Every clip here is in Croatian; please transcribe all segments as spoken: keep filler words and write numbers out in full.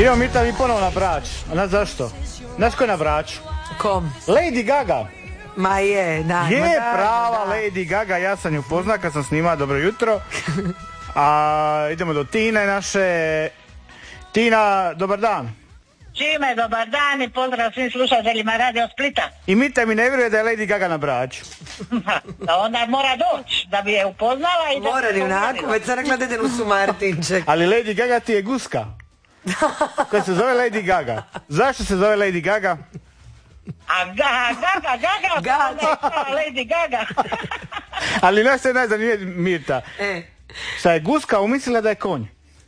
Idemo mi tamo i ponovo na Brač. A znaš zašto? Znaš ko je na Braču? Kom? Lady Gaga. Ma je, da. Je da, prava da. Lady Gaga, ja sam ju poznao kad sam snimao Dobro jutro. A idemo do Tine naše. Tina, dobar dan. Čime, dobar dan i pozdrav svim slušateljima Radio Splita. I mi te mi ne vjeruje da je Lady Gaga na Braču. Da onda mora doći, da bi je upoznala i da... Mora ni onako, već sam rekla da idem u Sumartinček. Ali Lady Gaga ti je guska. Koja se zove Lady Gaga. Zašto se zove Lady Gaga? A ga, Gaga, Gaga, Gaga. pa Lady Gaga. Ali znaš što je najzanimljivije, Mirta? E. Šta je guska umislila da je konj.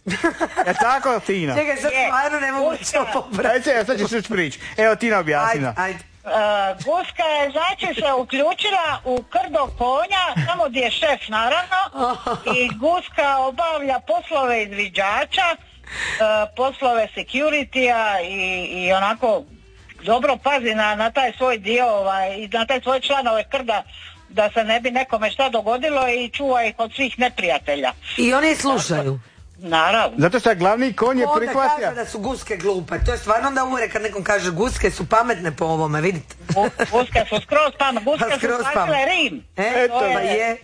Je tako, Tina? Čekaj, sad Je. stvarno ne mogu Guska. to pobrati. Ajde, sad ćeš još prići. Evo, Tina objasnila. Ajde, ajde. Uh, guska je znači se uključila u krdo konja, tamo gdje je šef naravno, i guska obavlja poslove izviđača, uh, poslove security-a i, i onako dobro pazi na, na taj svoj dio ovaj, i na taj svoj članove krda da se ne bi nekome šta dogodilo i čuva ih od svih neprijatelja. I oni je slušaju. Naravno. Zato što je glavni konj je Onda prihvatio. kaže da su guske glupe. To je stvarno da umre kad nekom kaže guske su pametne po ovome, vidite. Gu- Guske su skroz pametne, guske su Skroz spasile pametne. Rim. E, Eto, to je.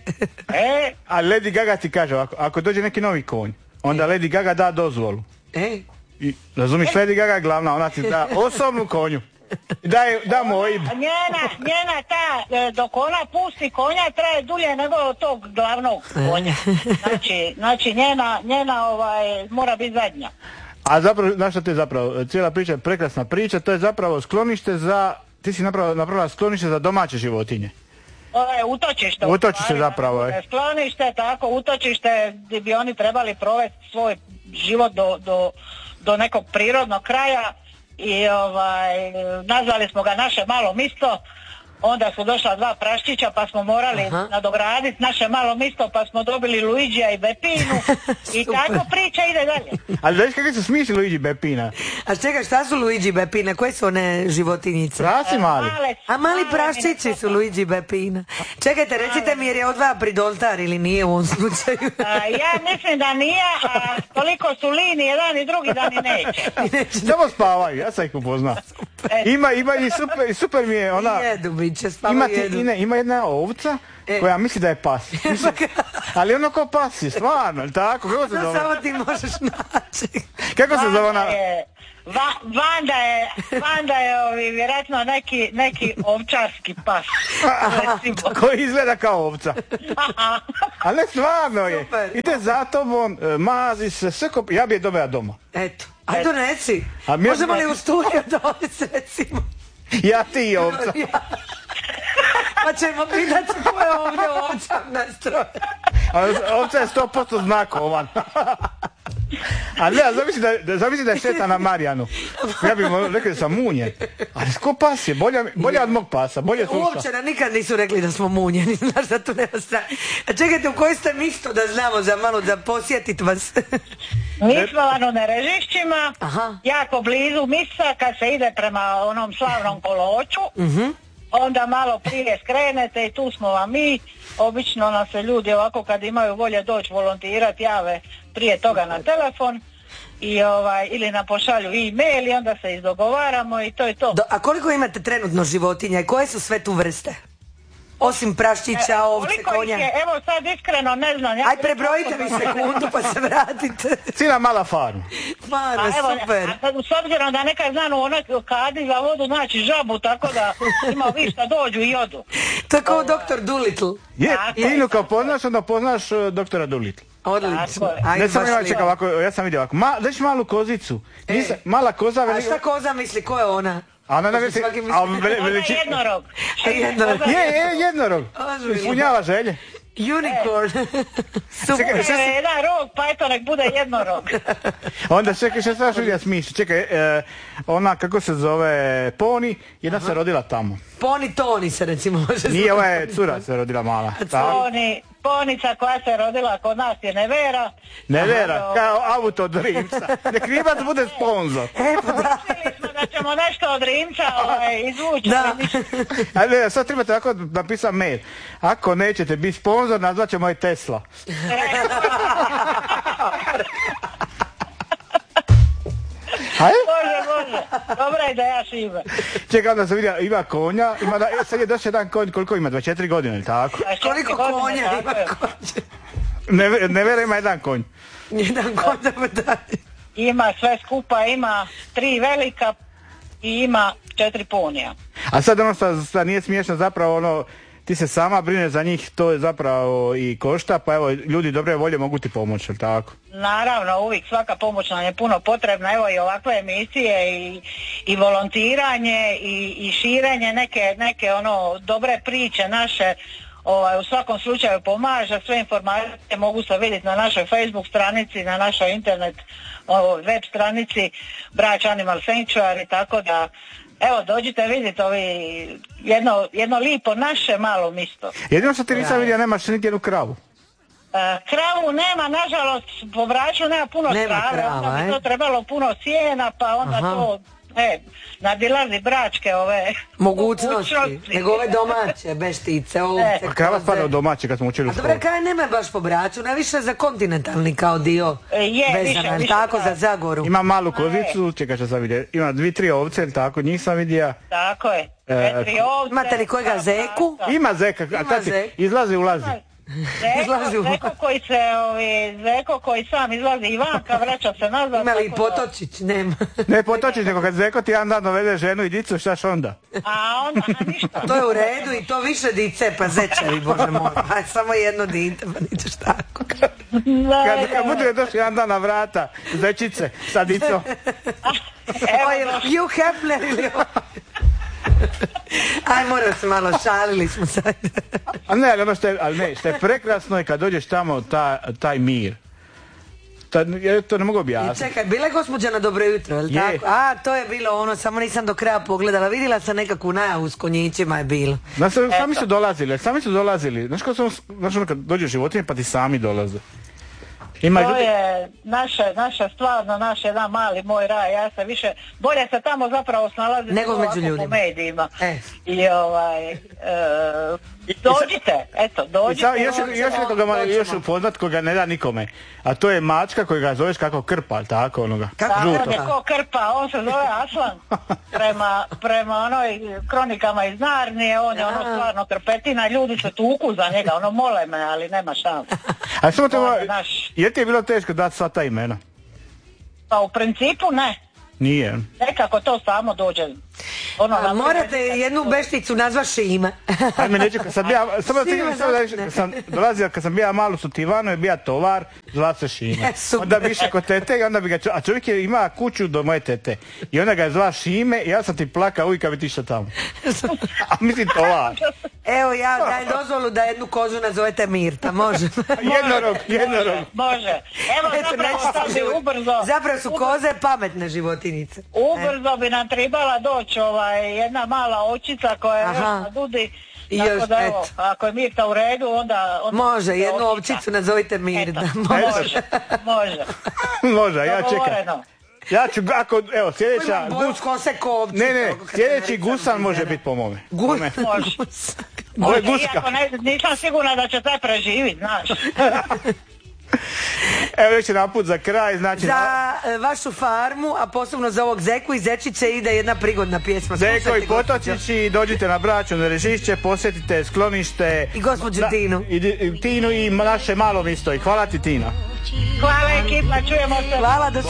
E, A Lady Gaga ti kaže ovako, ako dođe neki novi konj, onda Lady Gaga da dozvolu. E, I, razumiješ, Lady Gaga je glavna, ona ti da osobnu konju. I daj, da mu O I B. njena, njena ta, e, dok ona pusti konja, traje dulje nego od tog glavnog konja. Znači, znači njena, njena ovaj, mora biti zadnja. A zapravo, znaš što to je zapravo, cijela priča je prekrasna priča, to je zapravo sklonište za, ti si napravila, napravila sklonište za domaće životinje. Ovo je utočište. Utočište u stvari, zapravo, ne, je. Sklonište, tako, utočište gdje bi oni trebali provesti svoj život do, do, do nekog prirodnog kraja. I ovaj, nazvali smo ga naše malo misto, onda su došla dva praščića pa smo morali Aha. nadograditi naše malo misto pa smo dobili Luigija i Bepinu i Super. tako priča ide dalje. Ali znaš kako su smišli Luigi Bepina? a čekaj, šta su Luigi Bepine? Koje su one životinjice? Prasi mali. Male- A mali male praščići su Luigi Bepina. Čekajte, recite mi jer je odvaja pridoltar ili nije u ovom slučaju? A, ja mislim da nije, a toliko su lini jedan i drugi da ni neće. Samo spavaju, ja sam ih upoznao. E. Ima, ima i super, i super mi je ona... Jedu, biće, Ima, spavaju ti, jedu. i ne, ima jedna ovca E. koja misli da je pas. Mislim, ali ono ko pas je, stvarno, jel tako? Kako se To zove? samo ti možeš naći. Kako se zove ona? Vanda je, va, Vanda je, Vanda je ovi, vjerojatno neki, neki ovčarski pas. Recimo. Koji izgleda kao ovca. Ali ne, stvarno je. Super. Ide za tobom, e, mazi se, sve ko... Ja bi je dobila doma. Eto, aj donesi. A mi- Možemo li u studiju donesi, recimo? Ja ti i ovca. Pa ćemo pitati ko je ovdje ovca nastroje. A ovca je sto posto znakovan. A ne, a zamisli da, da, zamisli da je šteta na Marijanu. Ja bih mu rekao da sam munjen. Ali ko pas je, bolja, bolja od mog pasa, bolje sluša. Uopće nam nikad nisu rekli da smo munjeni, znaš da tu nema strane. A čekajte, u kojoj ste misto da znamo za malo da posjetit vas? Mi smo vano na Režišćima, Aha. jako blizu Misa, kad se ide prema onom slavnom Koloču, Mhm. onda malo prije skrenete i tu smo vam mi. Obično nas se ljudi ovako kad imaju volje doći volontirati jave prije toga na telefon i ovaj, ili nam pošalju e-mail i onda se izdogovaramo i to je to. Do, a koliko imate trenutno životinja i koje su sve tu vrste? Osim praščića, ovce, Koliko ih konja. je, evo sad iskreno ne znam. Ja Aj bih prebrojite rekla mi oko sekundu pa se vratite. Cijela mala farma. Stvarno, A evo, super. a, a, s obzirom da nekad znam u onoj kadi za vodu naći žabu, tako da ima vi šta dođu i odu. To je kao doktor Dolittle. Je, Tako je, Tinu kao tako poznaš, onda poznaš uh, doktora Dolittle. Odlično. Tako je. Ajde, Ne samo baš ima, lijepo. čekaj ovako, ja sam vidio ovako, ma, daš malu kozicu. Nisam, mala koza, A veli... šta koza misli, ko je ona? A ona ne Pošto misli, svaki misli- a veli- Ona je veliči... jednorog. A jednorog. Koza Je, je, jednorog. Ozbiljno. Ispunjava želje. Unicorn. Super. Čekaj, šta je se- jedan rog, pa eto nek bude jednorog. Onda čekaj, šta se vaš vidjeti smišlja? Čekaj, e, ona, kako se zove, Poni, jedna se rodila tamo. Poni Toni se recimo može Nije, ova je cura se rodila mala. Tako. Poni, ponica koja se rodila kod nas je Nevera. Nevera, Aha, kao auto od Rimca. Nek Rimac bude sponzor. E, pa da. Mislili smo da ćemo nešto od Rimca ovaj, izvući. Da. ali ništa. A ne, sad trebate tako napisati mail. Ako nećete biti sponzor, nazvat ćemo i Tesla. Hajde? Može, može. Dobra je da ja šime. Čekaj, onda sam vidio, ima konja, ima da, e, sad je došao jedan konj, koliko ima, dvadeset četiri godine, ili tako? Koliko konja ima konja? Ne, ne vera ima jedan konj. Jedan konj da dalje. Ima sve skupa, ima tri velika i ima četiri ponija. A sad ono što, što nije smiješno, zapravo ono, ti se sama brineš za njih, to je zapravo i košta, pa evo, ljudi dobre volje mogu ti pomoći, jel tako? Naravno, uvijek svaka pomoć nam je puno potrebna, evo i ovakve emisije i, i volontiranje i, i širenje neke, neke ono dobre priče naše, ovaj, u svakom slučaju pomaže, sve informacije mogu se vidjeti na našoj Facebook stranici, na našoj internet o, web stranici Brač Animal Sanctuary, tako da evo, dođite vidjeti ovi, jedno, jedno lipo naše malo misto. Jedino što ti nisam vidio, nemaš niti jednu kravu. E, kravu nema, nažalost, po Braču nema puno nema krave, krava, onda bi e? to trebalo puno sjena, pa onda Aha. to, e, nadilazi bračke ove Mogućnosti, nego ove domaće, beštice, ovce, A krava koze. spada od domaće kad smo učili u A školu. dobro, kraj nema baš po Braču, najviše za kontinentalni kao dio E, je, više, vezana, više tako krava. za Zagoru. Ima malu kozicu, čekaj što sam vidio, ima dvi, tri ovce, ili tako, njih sam vidio. Tako je, E, četiri ovce. Imate li kojega dva zeku? prasa. Ima zeka, a Ima tad ti zek. izlazi, ulazi. Izlazi Zeko, u- zeko koji se, ovi, zeko koji sam izlazi i vanka, vraća se nazad. Ima li tako da- Potočić? Nema. Ne potočiš, nego kad zeko ti jedan dan dovede ženu i dicu, štaš onda? A onda, a ništa. To je u redu i to više dice, pa zečevi, bože moj. Aj, samo jedno dite, pa nićeš tako. Da, Kad, da, kad bude došli jedan dan na vrata, zečice, sa dicom. evo, Oj, Hugh Hefner ili ovo? Aj, moram se malo, šalili smo sad. A ne, ali ono što je, ali ne, što je prekrasno je kad dođeš tamo, ta, taj mir. Ta, ja to ne mogu I objasniti. čekaj, bila je gospođa na Dobro jutro, je li Je. tako? A, to je bilo ono, samo nisam do kraja pogledala. Vidjela sam nekakvu najavu s konjićima je bilo. Znaš, sami su dolazili, sami su dolazili. Znaš kako sam, znaš ono kad dođe životinje pa ti sami dolaze. Ima To ljudi, je naše, naše stvarno, naš jedan mali moj raj, ja se više, bolje se tamo zapravo snalazim Nego ovako među ljudima. po medijima. E. I ovaj, e, dođite, eto, i dođite. sad, još, dođite, još nekoga ma- dođemo. još upoznat koga ne da nikome. A to je mačka kojega zoveš kako krpa, ali tako onoga. Kako Da, žuto. on je ko krpa, on se zove Aslan, prema, prema onoj kronikama iz Narnije, on je ono stvarno krpetina, ljudi se tuku za njega, ono mole me, ali nema šanse. A samo te, On mo- je naš. je ti je bilo teško dati sva ta imena? Pa u principu ne, Nije. nekako to samo dođe. Ono, A, na morate primjer, jednu bešticu nazva Šima. Ajme, neću, kad sam bija, samo da ti Šime, samo da zašto ne? kad sam dolazio, kad sam bija malu Sutivanu, je bija tovar, zva se Šime. E, super. Onda bi išao kod tete i onda bi ga, čo- a čovjek je ima kuću do moje tete. I onda ga je zva Šime i ja sam ti plakao uvijek kad bi ti išao tamo. A mislim tovar. Evo ja daj dozvolu da jednu kozu nazovete Mirta, može. Jednorog, jednorog. Može. Evo Eto, zapravo nećete sad bi život- ubrzo, Zapravo su koze pametne životinice. ubrzo bi nam trebala doći ovaj, jedna mala očica koja je još Aha. na dudi. I Tako još, da evo, eto. ako je Mirta u redu, onda... onda Može, jednu očica. ovčicu nazovite Mirta. Eto, Može. može, može. Može, ja čekam. Dogovoreno. Ja ću, ako, evo, sljedeća... Ima boju gus- kose ko ovčica, Ne, ne, kako kad se sljedeći naricam gusan može izgleda. biti po mome. Gu- Po mene. Može. Gusan. Ovo je Može, guska. iako ne, nisam sigurna da će taj preživit, znaš. Evo već je naput za kraj, znači... Za e, vašu farmu, a posebno za ovog Zeku i Zečiće ide jedna prigodna pjesma. Zeko Slušajte, i Potočići, dođite na Braču na Režišće, posjetite sklonište... I gospođu Na- Tinu. I, i Tinu i naše malo misto. I hvala ti, Tina. Hvala ekipa, čujemo se. Hvala, do